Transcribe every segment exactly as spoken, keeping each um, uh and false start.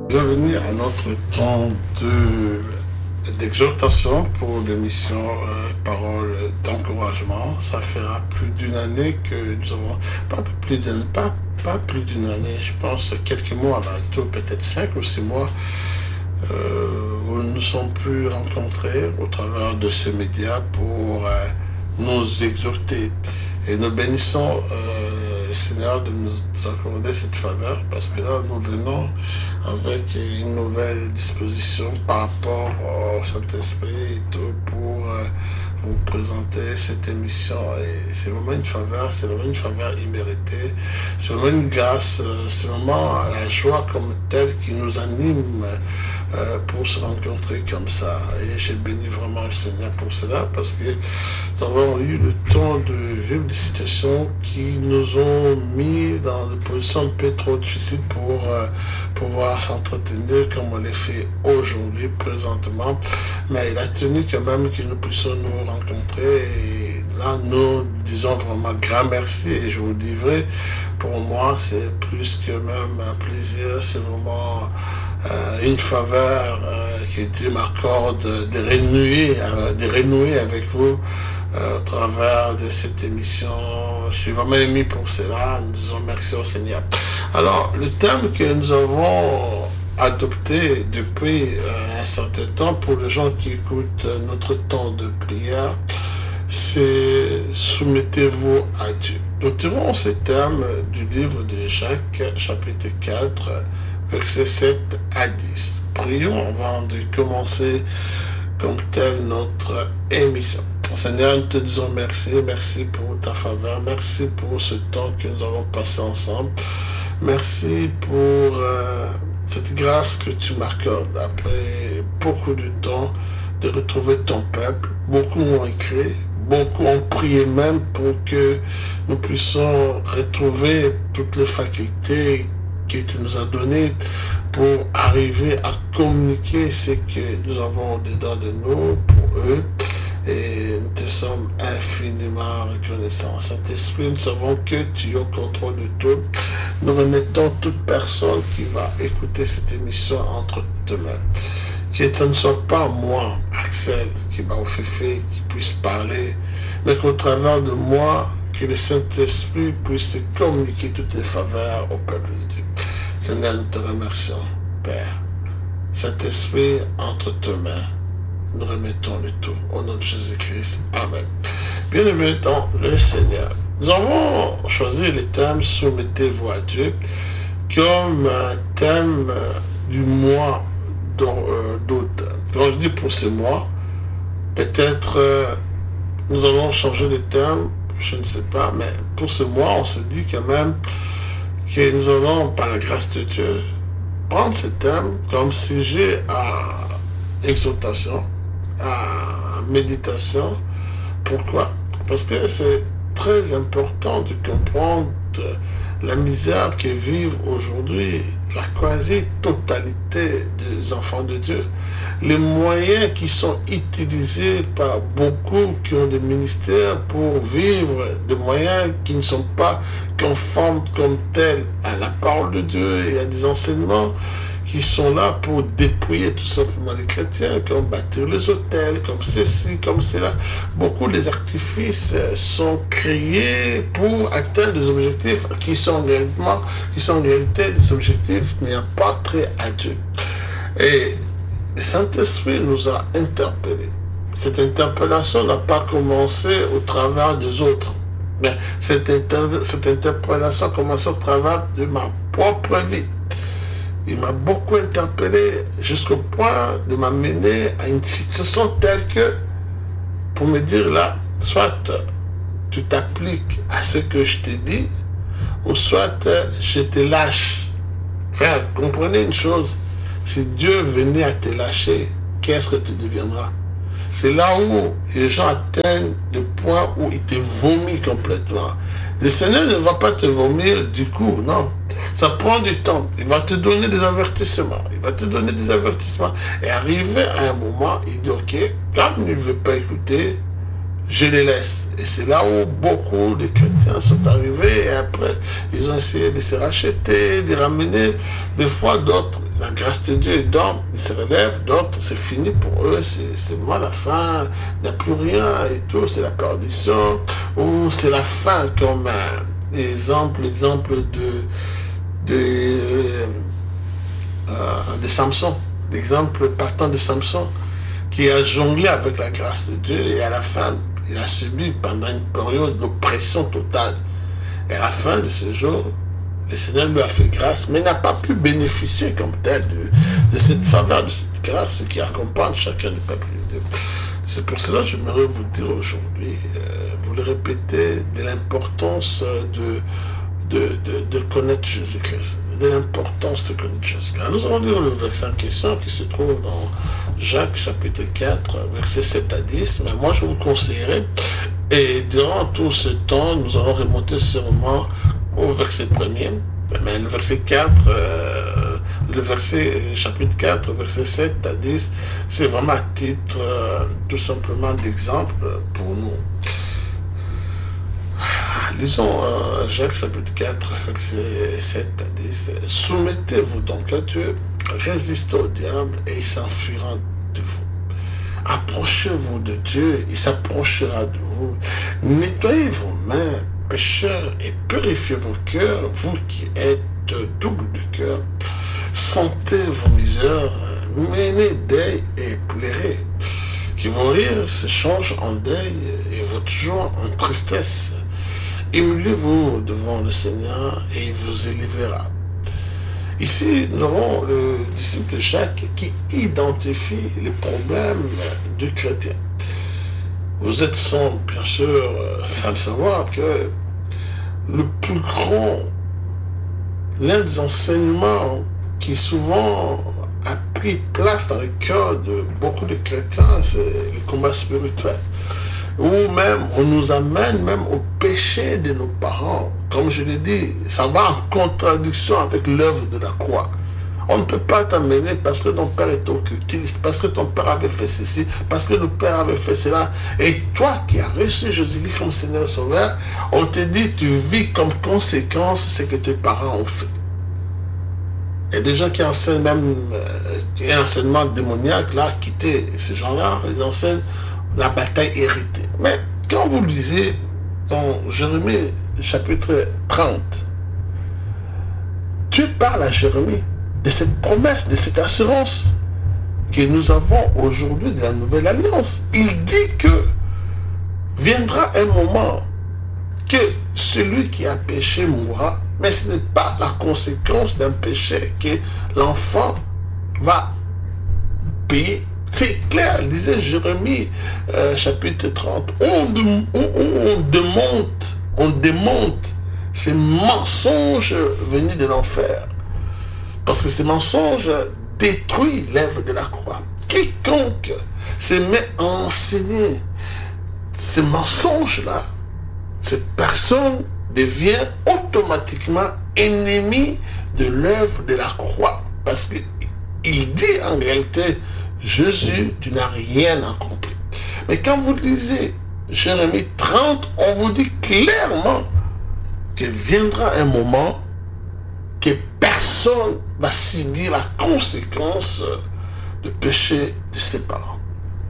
Bienvenue à notre temps de d'exhortation pour l'émission euh, Parole d'encouragement. Ça fera plus d'une année que nous avons, pas plus d'une, pas, pas plus d'une année, je pense quelques mois, là, peut-être cinq ou six mois, euh, où nous nous sommes plus rencontrés au travers de ces médias pour euh, nous exhorter. Et nous bénissons euh, le Seigneur de nous accorder cette faveur parce que là, nous venons avec une nouvelle disposition par rapport au Saint-Esprit et tout pour euh, vous présenter cette émission. Et c'est vraiment une faveur, c'est vraiment une faveur imméritée, c'est vraiment une grâce, c'est vraiment la joie comme telle qui nous anime euh, pour se rencontrer comme ça. Et j'ai béni vraiment le Seigneur pour cela parce que nous avons eu le temps de vivre des situations qui nous ont mis dans des positions un peu trop difficiles pour euh, pouvoir s'entretenir comme on le fait aujourd'hui, présentement. Mais il a tenu quand même que nous puissions nous rencontrer. Et là, nous disons vraiment grand merci. Et je vous dis vrai, pour moi, c'est plus que même un plaisir. C'est vraiment euh, une faveur euh, que Dieu m'accorde de renouer, euh, de renouer avec vous euh, au travers de cette émission. Je suis vraiment ému pour cela. Nous disons merci au Seigneur. Alors, le thème que nous avons adopté depuis euh, un certain temps pour les gens qui écoutent euh, notre temps de prière, c'est soumettez-vous à Dieu. Nous tirons ce thème du livre de Jacques, chapitre quatre, versets sept à dix. Prions avant de commencer comme telle notre émission. Seigneur, nous te disons merci, merci pour ta faveur, merci pour ce temps que nous avons passé ensemble. Merci pour euh, cette grâce que tu m'accordes après beaucoup de temps de retrouver ton peuple. Beaucoup ont écrit, beaucoup ont prié même pour que nous puissions retrouver toutes les facultés que tu nous as données pour arriver à communiquer ce que nous avons au-dedans de nous pour eux. Et nous te sommes infiniment reconnaissants. Saint-Esprit, nous savons que tu es au contrôle de tout. Nous remettons toute personne qui va écouter cette émission entre tes mains. Que ce ne soit pas moi, Axel, qui va au féfé, qui puisse parler, mais qu'au travers de moi, que le Saint-Esprit puisse communiquer toutes les faveurs au peuple de Dieu. Seigneur, nous te remercions, Père. Saint-Esprit, entre tes mains, nous remettons le tout au nom de Jésus-Christ. Amen. Bien-aimés dans le Seigneur, nous avons choisi le thème « Soumettez-vous à Dieu » comme un thème du mois d'août. Quand je dis pour ce mois, peut-être euh, nous allons changer le thème, je ne sais pas, mais pour ce mois, on se dit quand même que nous allons, par la grâce de Dieu, prendre ce thème comme sujet à exhortation, à méditation. Pourquoi? Parce que c'est très important de comprendre la misère que vivent aujourd'hui la quasi-totalité des enfants de Dieu. Les moyens qui sont utilisés par beaucoup qui ont des ministères pour vivre, des moyens qui ne sont pas conformes comme tels à la parole de Dieu et à des enseignements qui sont là pour dépouiller tout simplement les chrétiens, comme bâtir les hôtels, comme ceci, comme cela. Beaucoup des artifices sont créés pour atteindre des objectifs qui sont réellement, qui sont en réalité des objectifs n'ayant pas trait à Dieu. Et le Saint-Esprit nous a interpellés. Cette interpellation n'a pas commencé au travers des autres. Mais cette, inter cette interpellation a commencé au travers de ma propre vie. Il m'a beaucoup interpellé jusqu'au point de m'amener à une situation telle que, pour me dire là, soit tu t'appliques à ce que je te dis, ou soit je te lâche. Frère, comprenez une chose, si Dieu venait à te lâcher, qu'est-ce que tu deviendras? C'est là où les gens atteignent le point où ils te vomissent complètement. Le Seigneur ne va pas te vomir du coup, non. Ça prend du temps. Il va te donner des avertissements. Il va te donner des avertissements. Et arrivé à un moment, il dit, ok, quand il ne veut pas écouter, je les laisse. Et c'est là où beaucoup de chrétiens sont arrivés et après, ils ont essayé de se racheter, de ramener. Des fois, d'autres, la grâce de Dieu, donc ils se relèvent, d'autres c'est fini pour eux, c'est vraiment la fin, il n'y a plus rien et tout, c'est la perdition, ou c'est la fin comme euh, exemple, exemple de, de, euh, euh, de Samson, l'exemple partant de Samson, qui a jonglé avec la grâce de Dieu et à la fin, il a subi pendant une période d'oppression totale. Et à la fin de ce jour, le Seigneur lui a fait grâce, mais n'a pas pu bénéficier comme tel de, de cette faveur, de cette grâce qui accompagne chacun du peuple de Dieu. C'est pour cela que j'aimerais vous dire aujourd'hui, euh, vous le répétez, de l'importance de, de, de, de connaître Jésus-Christ, de l'importance de connaître Jésus-Christ. Nous allons lire le verset en question qui se trouve dans Jacques chapitre quatre, versets sept à dix, mais moi je vous conseillerais, et durant tout ce temps, nous allons remonter sûrement au verset premier, mais le verset quatre, euh, le verset chapitre quatre, verset sept à dix, c'est vraiment à titre euh, tout simplement d'exemple pour nous. Lisons euh, Jacques chapitre quatre, verset sept à dix. Soumettez-vous donc à Dieu, résistez au diable et il s'enfuira de vous. Approchez-vous de Dieu, il s'approchera de vous. Nettoyez vos mains, pécheurs, et purifiez vos cœurs, vous qui êtes double de cœur. Sentez vos misères, menez deuil et pleurez. Que vos rires se changent en deuil et votre joie en tristesse. Humiliez-vous devant le Seigneur et il vous élèvera. Ici, nous avons le disciple de Jacques qui identifie les problèmes du chrétien. Vous êtes sans, bien sûr, sans le savoir, que le plus grand, l'un des enseignements qui souvent a pris place dans le cœur de beaucoup de chrétiens, c'est le combat spirituel. Ou même, on nous amène même au péché de nos parents. Comme je l'ai dit, ça va en contradiction avec l'œuvre de la croix. On ne peut pas t'amener parce que ton père est occultiste, parce que ton père avait fait ceci, parce que le père avait fait cela. Et toi qui as reçu Jésus-Christ comme Seigneur et Sauveur, on te dit tu vis comme conséquence ce que tes parents ont fait. Et des gens qui enseignent même euh, un enseignement démoniaque, là, quitter ces gens-là, ils enseignent la bataille héritée. Mais quand vous lisez dans Jérémie chapitre trente, Dieu parle à Jérémie de cette promesse, de cette assurance que nous avons aujourd'hui de la nouvelle alliance. Il dit que viendra un moment que celui qui a péché mourra, mais ce n'est pas la conséquence d'un péché que l'enfant va payer. C'est clair, disait Jérémie euh, chapitre trente, on, de, on, on, démonte, on démonte ces mensonges venus de l'enfer. Parce que ces mensonges détruisent l'œuvre de la croix. Quiconque se met à enseigner ces mensonges-là, cette personne devient automatiquement ennemi de l'œuvre de la croix. Parce qu'il dit en réalité, Jésus, tu n'as rien accompli. Mais quand vous lisez Jérémie trente, on vous dit clairement qu'il viendra un moment que personne va subir la conséquence du péché de ses parents.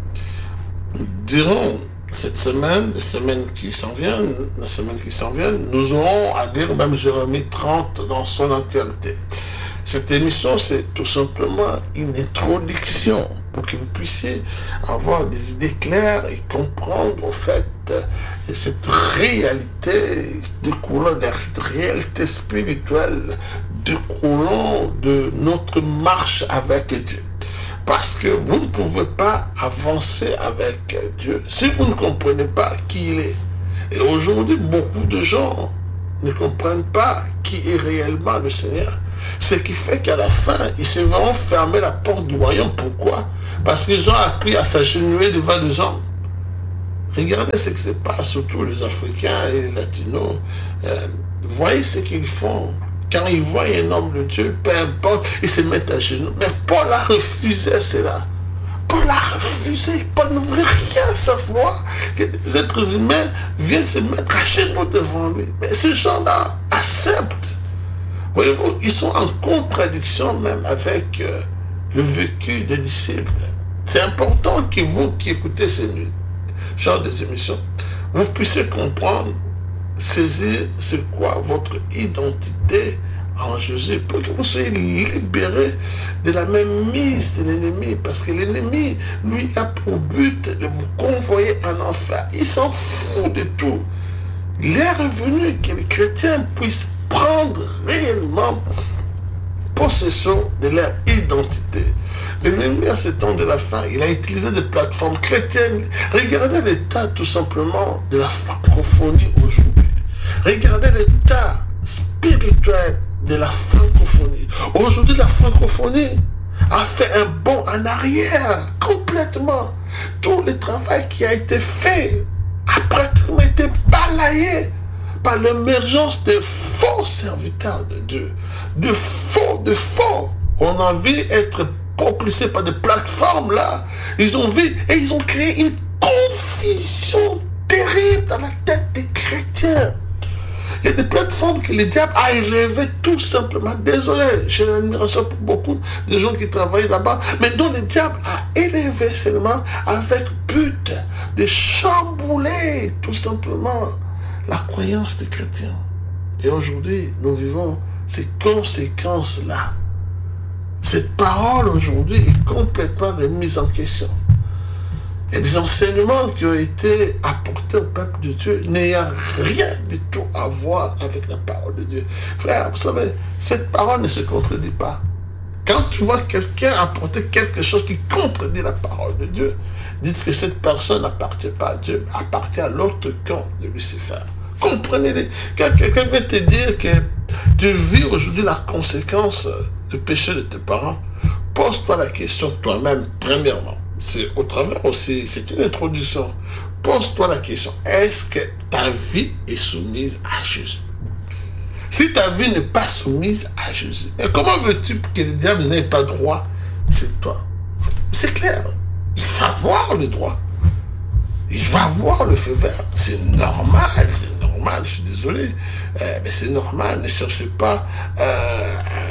Durant cette semaine, les semaines qui s'en viennent, les semaines qui s'en viennent, nous aurons à lire même Jérémie trente dans son entièreté. Cette émission, c'est tout simplement une introduction pour que vous puissiez avoir des idées claires et comprendre au fait cette réalité découlant de cette réalité spirituelle découlant de notre marche avec Dieu. Parce que vous ne pouvez pas avancer avec Dieu si vous ne comprenez pas qui il est. Et aujourd'hui, beaucoup de gens ne comprennent pas qui est réellement le Seigneur. Ce qui fait qu'à la fin, ils se verront fermer la porte du royaume. Pourquoi? Parce qu'ils ont appris à s'agenouiller devant des hommes. Regardez ce qui se passe, surtout les Africains et les Latinos. Euh, voyez ce qu'ils font. Quand ils voient un homme de Dieu, peu importe, ils se mettent à genoux. Mais Paul a refusé cela. Paul a refusé. Paul ne voulait rien savoir que des êtres humains viennent se mettre à genoux devant lui. Mais ces gens-là acceptent Voyez-vous, ils sont en contradiction même avec euh, le vécu des disciples. C'est important que vous qui écoutez ce genre des émissions, vous puissiez comprendre, saisir c'est quoi votre identité en Jésus, pour que vous soyez libérés de la même mise de l'ennemi, parce que l'ennemi, lui, a pour but de vous convoyer en enfer. Il s'en fout de tout. Il est revenu que les chrétiens puissent prendre réellement possession de leur identité. L'ennemi, à ce temps de la fin, il a utilisé des plateformes chrétiennes. Regardez l'état tout simplement de la francophonie aujourd'hui. Regardez l'état spirituel de la francophonie. Aujourd'hui, la francophonie a fait un bond en arrière complètement. Tout le travail qui a été fait a pratiquement été balayé par l'émergence de faux serviteurs de Dieu, de faux, de faux. On a envie d'être propulsés par des plateformes là. Ils ont vu et ils ont créé une confusion terrible dans la tête des chrétiens. Il y a des plateformes que le diable a élevées tout simplement. Désolé, j'ai l'admiration pour beaucoup de gens qui travaillent là-bas, mais dont le diable a élevé seulement avec but de chambouler tout simplement la croyance des chrétiens. Et aujourd'hui, nous vivons ces conséquences-là. Cette parole aujourd'hui est complètement remise en question. Il y a des enseignements qui ont été apportés au peuple de Dieu n'ayant rien du tout à voir avec la parole de Dieu. Frère, vous savez, cette parole ne se contredit pas. Quand tu vois quelqu'un apporter quelque chose qui contredit la parole de Dites dites que cette personne n'appartient pas à Dieu, appartient à l'autre camp de Lucifer. Comprenez-les. Quand quelqu'un veut te dire que tu vis aujourd'hui la conséquence du péché de tes parents, pose-toi la question toi-même, premièrement. C'est au travers aussi, c'est une introduction. Pose-toi la question, est-ce que ta vie est soumise à Jésus? Si ta vie n'est pas soumise à Jésus, et comment veux-tu que le diable n'ait pas droit sur toi? C'est clair, il va voir le droit. Il va voir le feu vert. C'est normal, c'est normal, je suis désolé. Euh, mais c'est normal, ne cherchez pas euh,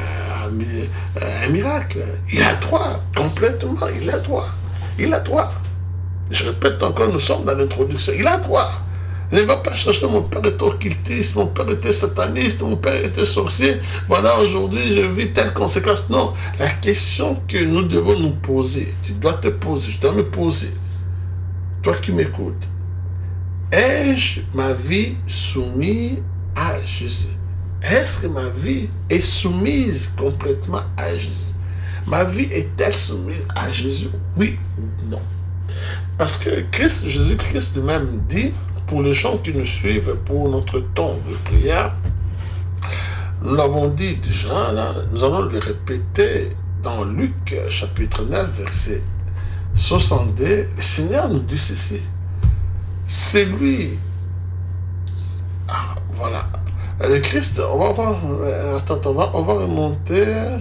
un, un miracle. Il a droit, complètement, il a droit. Il a droit. Je répète encore, nous sommes dans l'introduction. Il a droit. Il ne va pas chercher mon père était occultiste, mon père était sataniste, mon père était sorcier. Voilà, aujourd'hui, je vis telle conséquence. Non, la question que nous devons nous poser, tu dois te poser, je dois me poser. Toi qui m'écoutes, ai-je ma vie soumise à Jésus? Est-ce que ma vie est soumise complètement à Jésus? Ma vie est-elle soumise à Jésus? Oui ou non? Parce que Christ, Jésus-Christ lui-même dit, pour les gens qui nous suivent, pour notre temps de prière, nous l'avons dit déjà, là, nous allons le répéter dans Luc chapitre neuf, verset soixante-deux, le Seigneur nous dit ceci. C'est lui. Ah, voilà. Le Christ, on va voir, attends, on va, on va remonter.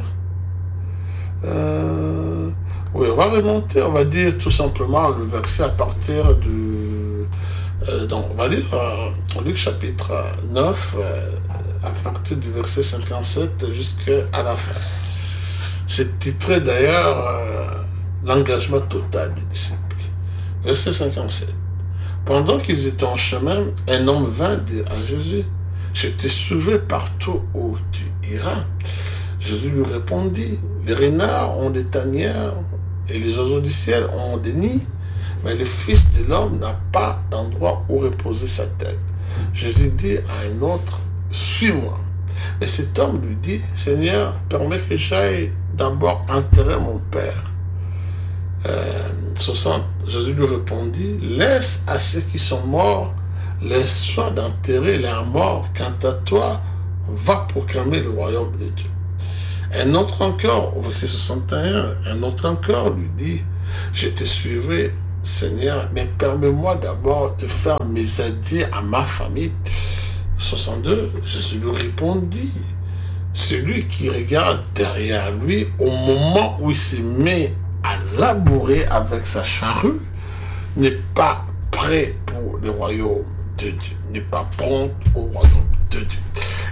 Euh, oui, on va remonter, on va dire tout simplement le verset à partir du... Euh, donc, on va lire euh, Luc chapitre neuf, euh, à partir du verset cinquante-sept jusqu'à la fin. C'est titré d'ailleurs euh, l'engagement total des disciples. Verset cinquante-sept. Pendant qu'ils étaient en chemin, un homme vint dire à Jésus, « Je te suivrai partout où tu iras. » Jésus lui répondit, « Les renards ont des tanières et les oiseaux du ciel ont des nids, mais le Fils de l'homme n'a pas d'endroit où reposer sa tête. » Jésus dit à un autre, « Suis-moi. » Mais cet homme lui dit, « Seigneur, permets que j'aille d'abord enterrer mon Père. » Euh, soixante, Jésus lui répondit, « Laisse à ceux qui sont morts les soins d'enterrer leurs morts. Quant à toi, va proclamer le royaume de Dieu. » Un autre encore, au verset soixante et un, un autre encore lui dit, « Je te suivrai, Seigneur, mais permets-moi d'abord de faire mes adieux à ma famille. » soixante-deux, Jésus lui répondit, « Celui qui regarde derrière lui au moment où il se met à labourer avec sa charrue n'est pas prêt pour le royaume de Dieu, n'est pas prompt au royaume de Dieu. »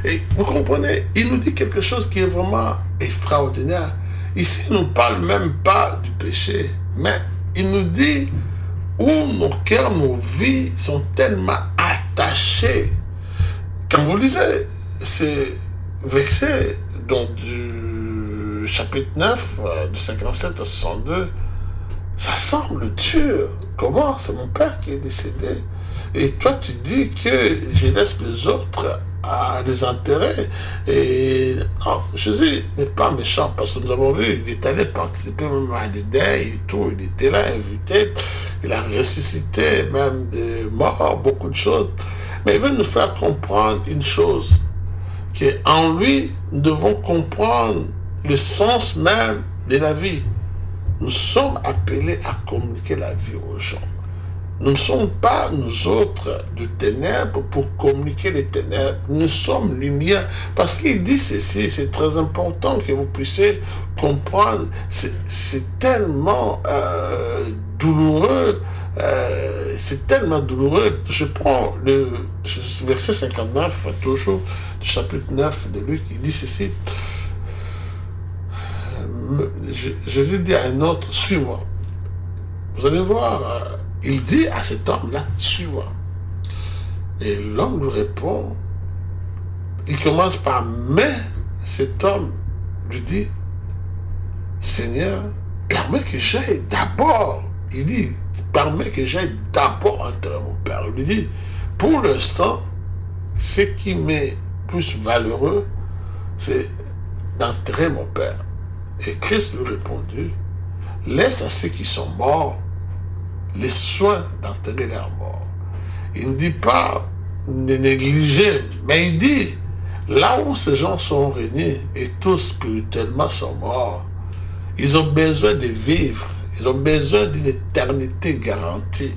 Et vous comprenez, il nous dit quelque chose qui est vraiment extraordinaire. Ici, il ne nous parle même pas du péché, mais il nous dit où nos cœurs, nos vies sont tellement attachés. Quand vous lisez ces versets donc du chapitre neuf, de cinquante-sept à soixante-deux, ça semble dur. Comment? C'est mon père qui est décédé. Et toi, tu dis que je laisse les autres à les intérêts. Et non, Jésus n'est pas méchant parce que nous avons vu, il est allé participer même à des deuils et tout. Il était là, invité. Il a ressuscité même des morts, beaucoup de choses. Mais il veut nous faire comprendre une chose, qu'en lui, nous devons comprendre le sens même de la vie. Nous sommes appelés à communiquer la vie aux gens. Nous ne sommes pas, nous autres, de ténèbres pour communiquer les ténèbres. Nous sommes lumière. Parce qu'il dit ceci, c'est très important que vous puissiez comprendre. C'est tellement euh, douloureux. Euh, c'est tellement douloureux. Je prends le verset cinquante-neuf, toujours, du chapitre neuf de Luc, il dit ceci. Jésus dit à un autre, suis-moi. Vous allez voir, euh, il dit à cet homme-là, suis-moi. Et l'homme lui répond, il commence par, mais cet homme lui dit, Seigneur, permets que j'aille d'abord. Il dit, permets que j'aille d'abord enterrer mon père. Il lui dit, pour l'instant, ce qui m'est plus valeureux, c'est d'enterrer mon père. Et Christ lui répondit, laisse à ceux qui sont morts les soins d'enterrer leurs morts. Il ne dit pas de négliger, mais il dit, là où ces gens sont réunis et tous spirituellement sont morts, ils ont besoin de vivre, ils ont besoin d'une éternité garantie.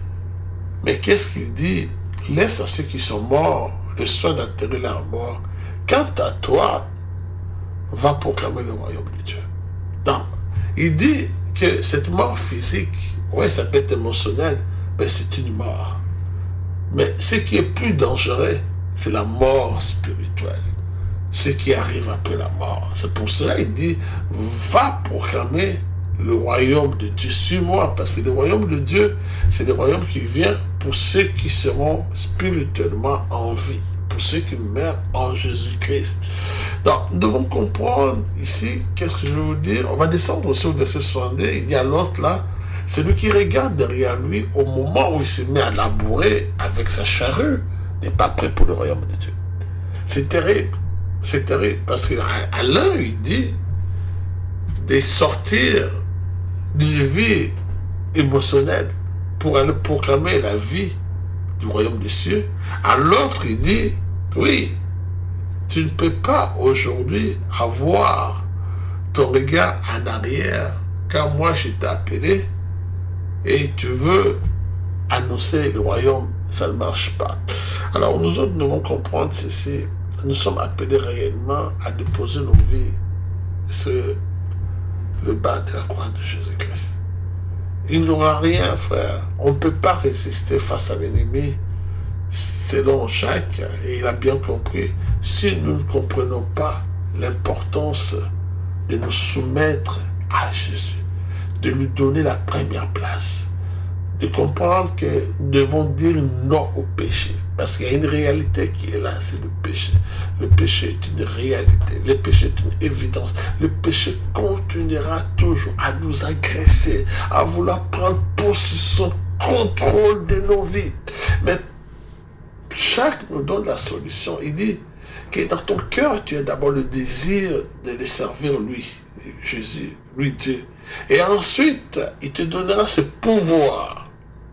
Mais qu'est-ce qu'il dit? Laisse à ceux qui sont morts le soin d'enterrer leurs morts. Quant à toi, va proclamer le royaume de Dieu. Donc, il dit que cette mort physique, oui, ça peut être émotionnel, mais c'est une mort. Mais ce qui est plus dangereux, c'est la mort spirituelle. Ce qui arrive après la mort. C'est pour cela qu'il dit, va proclamer le royaume de Dieu. Suis-moi, parce que le royaume de Dieu, c'est le royaume qui vient pour ceux qui seront spirituellement en vie, pour ceux qui meurent en Jésus-Christ. Donc, nous devons comprendre ici, qu'est-ce que je veux vous dire. On va descendre aussi au verset soixante-deux, il y a l'autre là, celui qui regarde derrière lui au moment où il se met à labourer avec sa charrue n'est pas prêt pour le royaume de Dieu. C'est terrible, c'est terrible, parce qu'à à l'un, il dit de sortir d'une vie émotionnelle pour aller proclamer la vie du royaume des cieux. À l'autre, il dit, oui, tu ne peux pas aujourd'hui avoir ton regard en arrière, car moi je t'ai appelé et tu veux annoncer le royaume, ça ne marche pas. Alors nous autres, nous devons comprendre ceci. Nous sommes appelés réellement à déposer nos vies sur le bas de la croix de Jésus-Christ. Il n'aura rien, frère. On ne peut pas résister face à l'ennemi. Selon Jacques, et il a bien compris, si nous ne comprenons pas l'importance de nous soumettre à Jésus, de lui donner la première place, de comprendre que nous devons dire non au péché. Parce qu'il y a une réalité qui est là, c'est le péché. Le péché est une réalité. Le péché est une évidence. Le péché continuera toujours à nous agresser, à vouloir prendre possession, contrôle de nos vies. Mais Jacques nous donne la solution. Il dit que dans ton cœur, tu as d'abord le désir de le servir lui, Jésus, lui Dieu. Et ensuite, il te donnera ce pouvoir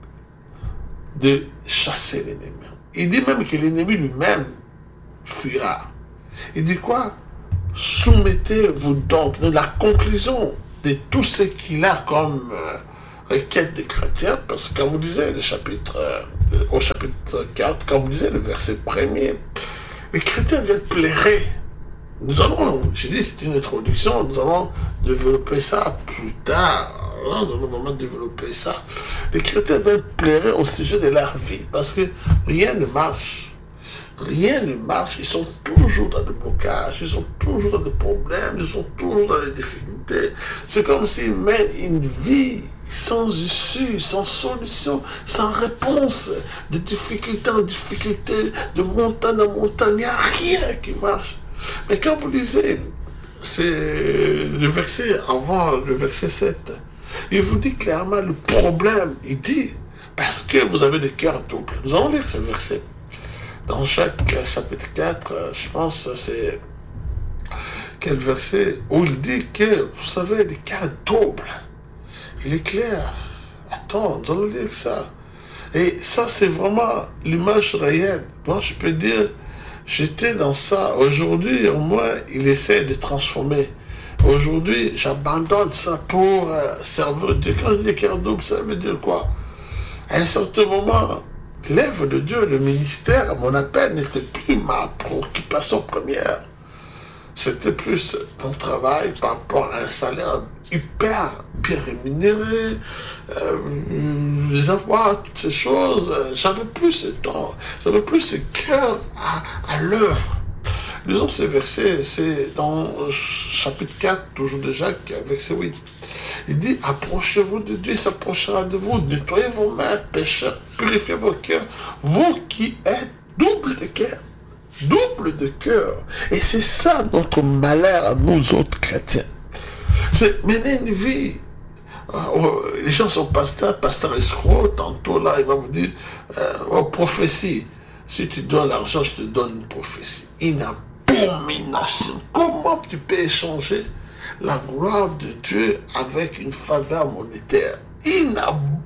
de chasser l'ennemi. Il dit même que l'ennemi lui-même fuira. Il dit quoi? Soumettez-vous donc de la conclusion de tout ce qu'il a comme euh, requête des chrétiens, parce que quand vous lisez le chapitre, euh, au chapitre quatre, quand vous lisez le verset premier, les chrétiens viennent plairer. Nous allons, je dis c'est une introduction, nous allons développer ça plus tard. Là, nous allons vraiment développer ça. Les chrétiens viennent plairer au sujet de leur vie, parce que rien ne marche. rien ne marche, ils sont toujours dans le blocage, ils sont toujours dans des problèmes, ils sont toujours dans les difficultés. C'est comme s'ils mènent une vie sans issue, sans solution, sans réponse, de difficulté en difficulté, de montagne en montagne, il n'y a rien qui marche. Mais quand vous lisez, c'est le verset avant le verset sept, il vous dit clairement le problème, il dit, parce que vous avez des cœurs doubles. Nous allons lire ce verset. Dans Jacques chapitre quatre, je pense c'est quel verset, où il dit que, vous savez, les cœurs doubles. Il est clair. Attends, nous allons lire ça. Et ça, c'est vraiment l'image réelle. Moi, je peux dire, j'étais dans ça. Aujourd'hui, moi, il essaie de transformer. Aujourd'hui, j'abandonne ça pour euh, servir Dieu. Quand je dis cœur double, ça veut dire quoi? À un certain moment, l'œuvre de Dieu, le ministère, mon appel n'était plus ma préoccupation première. C'était plus mon travail par rapport à un salaire hyper bien rémunéré, euh, les avoirs, toutes ces choses. J'avais plus ce temps, j'avais plus ce cœur à, à l'œuvre. Lisons ces versets, c'est dans chapitre quatre, toujours de Jacques, verset huit. Il dit, approchez-vous de Dieu, il s'approchera de vous, nettoyez vos mains, pécheurs, purifiez vos cœurs, vous qui êtes double de cœur. Double de cœur. Et c'est ça notre malheur à nous autres chrétiens. C'est mener une vie. Euh, les gens sont pasteurs, pasteurs escrocs. Tantôt là, il va vous dire, euh, oh, prophétie. Si tu donnes l'argent, je te donne une prophétie. Une abomination. Comment tu peux échanger la gloire de Dieu avec une faveur monétaire? Une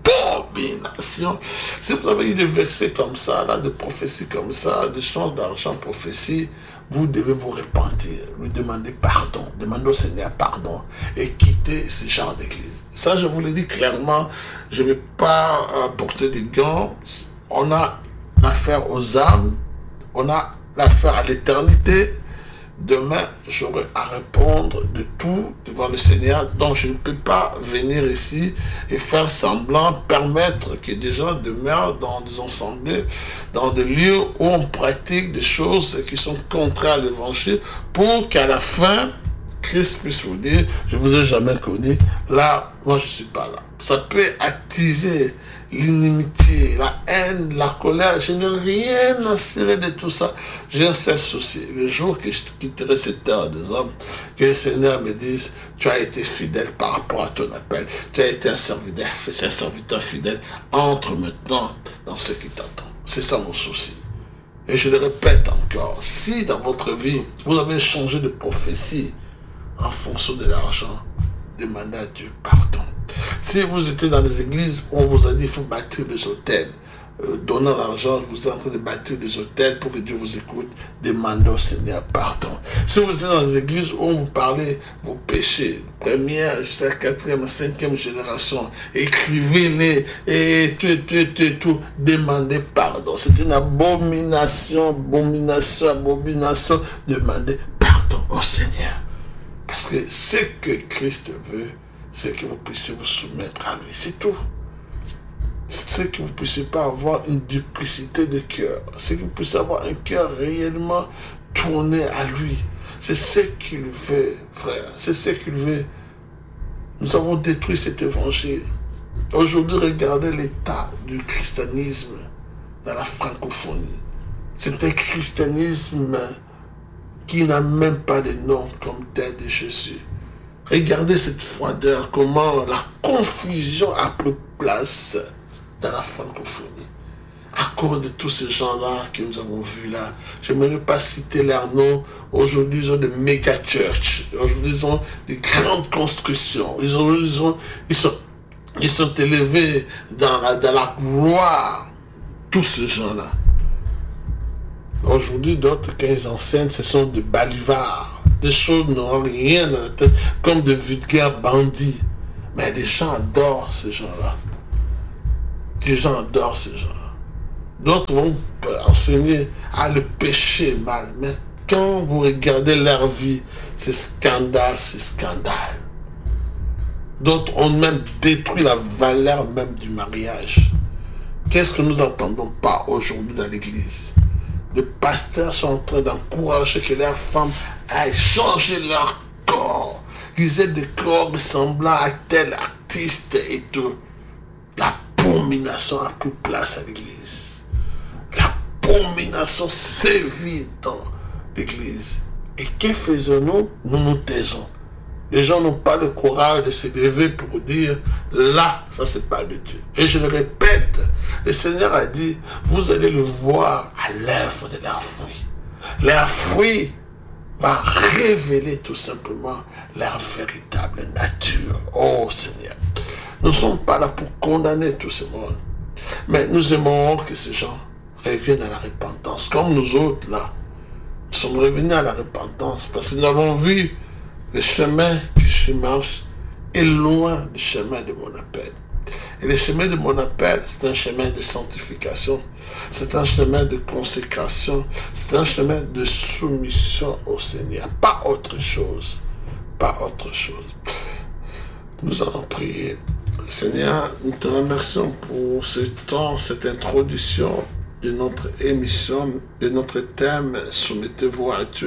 abomination. Si vous avez des versets comme ça, là, de prophéties comme ça, d'échange d'argent, prophétie, vous devez vous repentir, lui demander pardon, demander au Seigneur pardon et quitter ce genre d'église. Ça, je vous l'ai dit clairement, je ne vais pas euh, porter des gants. On a l'affaire aux âmes, on a l'affaire à l'éternité. Demain, j'aurai à répondre de tout devant le Seigneur, donc je ne peux pas venir ici et faire semblant, permettre que des gens demeurent dans des assemblées, dans des lieux où on pratique des choses qui sont contraires à l'évangile, pour qu'à la fin, Christ puisse vous dire, je ne vous ai jamais connu, là, moi je ne suis pas là. Ça peut attiser l'inimitié, la haine, la colère. Je n'ai rien à cirer de tout ça. J'ai un seul souci. Le jour que je quitterai cette terre des hommes, que le Seigneur me dise, tu as été fidèle par rapport à ton appel. Tu as été un serviteur, un serviteur fidèle. Entre maintenant dans ce qui t'attend. C'est ça mon souci. Et je le répète encore, si dans votre vie, vous avez changé de prophétie en fonction de l'argent, demandez à Dieu pardon. Si vous étiez dans les églises où on vous a dit qu'il faut bâtir des hôtels, euh, donnant l'argent, vous êtes en train de bâtir des hôtels pour que Dieu vous écoute, demandez au Seigneur pardon. Si vous êtes dans les églises où on vous parlait vos péchés, première jusqu'à la quatrième, cinquième génération, écrivez-les et tout, tout, tout, tout, demandez pardon. C'est une abomination, abomination, abomination, demandez pardon au Seigneur. Parce que ce que Christ veut, c'est que vous puissiez vous soumettre à lui. C'est tout. C'est que vous ne puissiez pas avoir une duplicité de cœur. C'est que vous puissiez avoir un cœur réellement tourné à lui. C'est ce qu'il veut, frère. C'est ce qu'il veut. Nous avons détruit cet évangile. Aujourd'hui, regardez l'état du christianisme dans la francophonie. C'est un christianisme qui n'a même pas de nom comme tel de Jésus. Regardez cette froideur, comment la confusion a pris place dans la francophonie. À cause de tous ces gens-là que nous avons vus là, je ne vais pas citer leurs noms. Aujourd'hui, ils ont des méga churches. Aujourd'hui, ils ont des grandes constructions. Ils, ont, ils, ont, ils, sont, ils sont élevés dans la, dans la gloire. Tous ces gens-là. Aujourd'hui, d'autres, quand ils enseignent, ce sont des balivards. Des choses n'ont rien dans la tête, comme de vulgaires bandits. Mais les gens adorent ces gens-là. Les gens adorent ces gens-là. D'autres vont enseigner à le péché mal. Mais quand vous regardez leur vie, c'est scandale, c'est scandale. D'autres ont même détruit la valeur même du mariage. Qu'est-ce que nous n'entendons pas aujourd'hui dans l'église? de pasteurs sont en train d'encourager que leurs femmes aillent changer leur corps, qu'ils aient des corps ressemblant à tel artiste et tout. L'abomination a pris place à l'église. L'abomination sévit dans l'église. Et que faisons-nous? Nous nous taisons. Les gens n'ont pas le courage de se lever pour dire, là, ça c'est pas de Dieu. Et je le répète, le Seigneur a dit, vous allez le voir à l'œuvre de leurs fruits. Leurs fruits va révéler tout simplement leur véritable nature. Oh Seigneur, nous ne sommes pas là pour condamner tout ce monde, mais nous aimons que ces gens reviennent à la repentance, comme nous autres là. Nous sommes revenus à la repentance parce que nous avons vu le chemin que je marche est loin du chemin de mon appel. Et le chemin de mon appel, c'est un chemin de sanctification, c'est un chemin de consécration, c'est un chemin de soumission au Seigneur. Pas autre chose, pas autre chose. Nous allons prier. Seigneur, nous te remercions pour ce temps, cette introduction de notre émission, de notre thème « Soumettez-vous à Dieu ».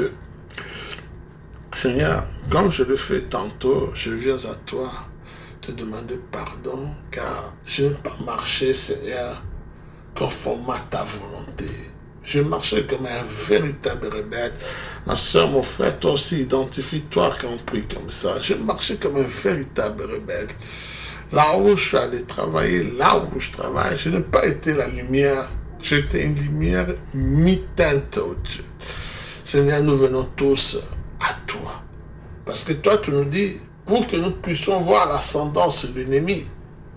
Seigneur, comme je le fais tantôt, je viens à toi te demander pardon, car je n'ai pas marché, Seigneur, conformément à ta volonté. Je marchais comme un véritable rebelle. Ma soeur, mon frère, toi aussi, identifie-toi quand on prie comme ça. Je marchais comme un véritable rebelle. Là où je suis allé travailler, là où je travaille, je n'ai pas été la lumière. J'étais une lumière mi-teinte au Dieu. Seigneur, nous venons tous à toi. Parce que toi, tu nous dis, pour que nous puissions voir l'ascendance de l'ennemi,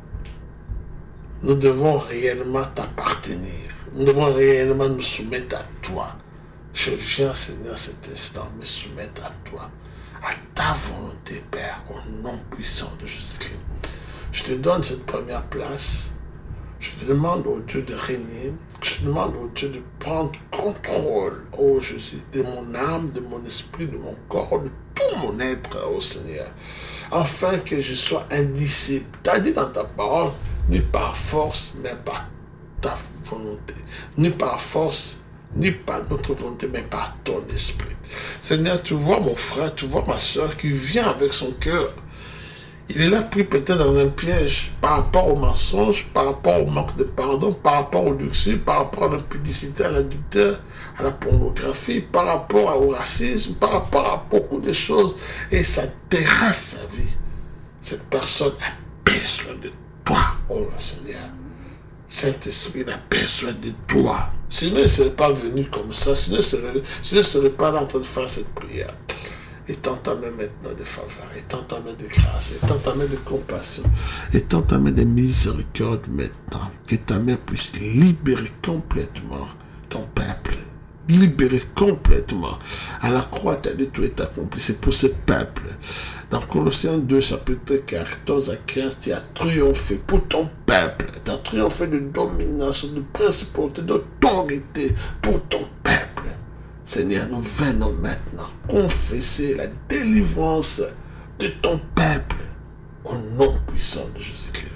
nous devons réellement t'appartenir. Nous devons réellement nous soumettre à toi. Je viens, Seigneur, cet instant, me soumettre à toi, à ta volonté, Père, au nom puissant de Jésus-Christ. Je te donne cette première place. Je te demande au Dieu de régner. Je te demande au Dieu de prendre contrôle, oh Jésus, de mon âme, de mon esprit, de mon corps, de tout mon être, oh Seigneur, afin que je sois un disciple. Tu as dit dans ta parole, ni par force, mais par ta volonté. Ni par force, ni par notre volonté, mais par ton esprit. Seigneur, tu vois mon frère, tu vois ma soeur qui vient avec son cœur. Il est là pris peut-être dans un piège par rapport au mensonge, par rapport au manque de pardon, par rapport au luxure, par rapport à l'impudicité, à l'adultère, à la pornographie, par rapport au racisme, par rapport à beaucoup de choses. Et ça terrasse sa vie. Cette personne a besoin de toi, oh Seigneur. Saint-Esprit a besoin de toi. Sinon, il ne serait pas venu comme ça. Sinon, il ne serait pas là en train de faire cette prière. Étends ta main maintenant de faveur, étends ta main de grâce, étends ta main de compassion, étends ta main de miséricorde maintenant. Que ta main puisse libérer complètement ton peuple. Libérer complètement. À la croix, tu as dit tout est accompli. C'est pour ce peuple. Dans Colossiens deux, chapitre quatorze à quinze, tu as triomphé pour ton peuple. Tu as triomphé de domination, de principauté, d'autorité pour ton peuple. Seigneur, nous venons maintenant confesser la délivrance de ton peuple au nom puissant de Jésus-Christ.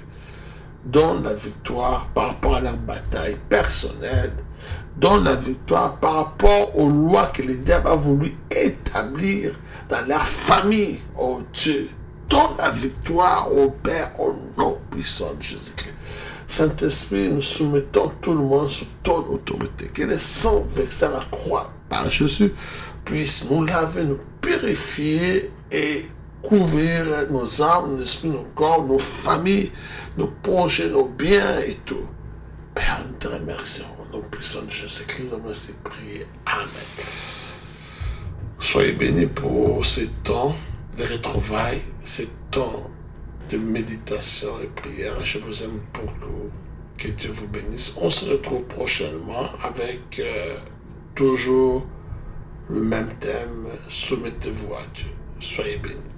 Donne la victoire par rapport à leur bataille personnelle. Donne la victoire par rapport aux lois que le diable a voulu établir dans leur famille, oh Dieu. Donne la victoire au Père au nom puissant de Jésus-Christ. Saint-Esprit, nous soumettons tout le monde sous ton autorité. Que le sang versé à la croix par Jésus puisse nous laver, nous purifier et couvrir nos âmes, nos esprits, nos corps, nos familles, nos projets, nos biens et tout. Père, nous te remercions. Au nom puissant de Jésus-Christ, nous avons prié. Amen. Soyez bénis pour ce temps de retrouvailles, ce temps de méditation et prière. Je vous aime beaucoup. Que Dieu vous bénisse. On se retrouve prochainement avec euh, toujours le même thème. Soumettez-vous à Dieu. Soyez bénis.